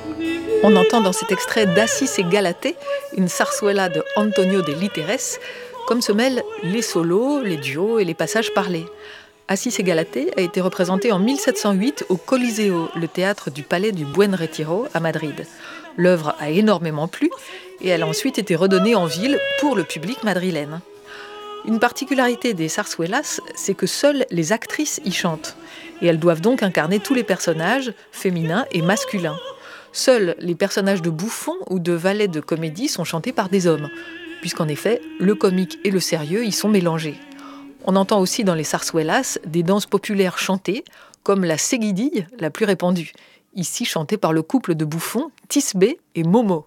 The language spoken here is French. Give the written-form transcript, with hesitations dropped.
On entend dans cet extrait d'Assis et Galatée, une zarzuela de Antonio de Literes, comme se mêlent les solos, les duos et les passages parlés. Assis et Galatée a été représenté en 1708 au Coliseo, le théâtre du Palais du Buen Retiro à Madrid. L'œuvre a énormément plu et elle a ensuite été redonnée en ville pour le public madrilène. Une particularité des zarzuelas, c'est que seules les actrices y chantent. Et elles doivent donc incarner tous les personnages, féminins et masculins. Seuls les personnages de bouffons ou de valets de comédie sont chantés par des hommes, puisqu'en effet, le comique et le sérieux y sont mélangés. On entend aussi dans les zarzuelas des danses populaires chantées, comme la seguidille, la plus répandue, ici chantée par le couple de bouffons Tisbe et Momo.